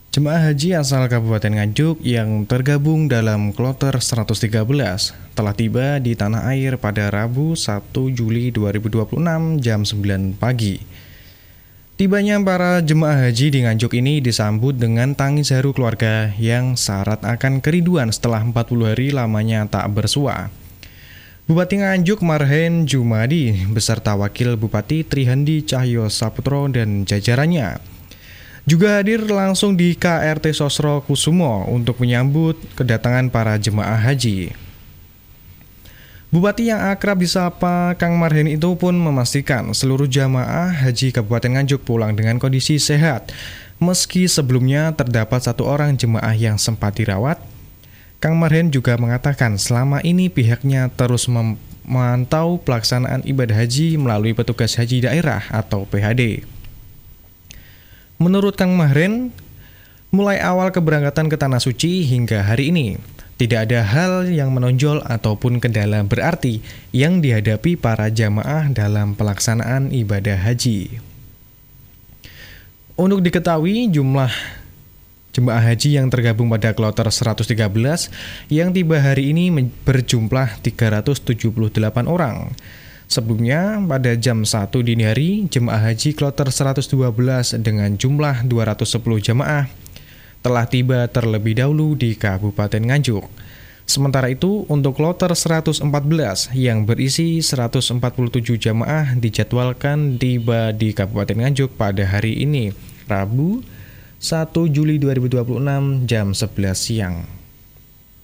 Jemaah haji asal Kabupaten Nganjuk yang tergabung dalam kloter 113 telah tiba di tanah air pada Rabu 1 Juli 2026 jam 9 pagi. Tibanya para jemaah haji di Nganjuk ini disambut dengan tangis haru keluarga yang syarat akan kerinduan setelah 40 hari lamanya tak bersua. Bupati Nganjuk Marhen Jumadi beserta Wakil Bupati Trihandi Cahyo Saputro dan jajarannya juga hadir langsung di KRT Sosro Kusumo untuk menyambut kedatangan para jemaah haji. Bupati yang akrab disapa Kang Marhen itu pun memastikan seluruh jamaah haji Kabupaten Nganjuk pulang dengan kondisi sehat. Meski sebelumnya terdapat satu orang jemaah yang sempat dirawat, Kang Marhen juga mengatakan selama ini pihaknya terus memantau pelaksanaan ibadah haji melalui petugas haji daerah atau PHD. Menurut Kang Marhen, mulai awal keberangkatan ke Tanah Suci hingga hari ini, tidak ada hal yang menonjol ataupun kendala berarti yang dihadapi para jamaah dalam pelaksanaan ibadah haji. Untuk diketahui, jumlah jemaah haji yang tergabung pada kloter 113 yang tiba hari ini berjumlah 378 orang. Sebelumnya, pada jam 1 dini hari, jemaah haji kloter 112 dengan jumlah 210 jemaah telah tiba terlebih dahulu di Kabupaten Nganjuk. Sementara itu, untuk kloter 114 yang berisi 147 jemaah dijadwalkan tiba di Kabupaten Nganjuk pada hari ini, Rabu 1 Juli 2026 jam 11 siang.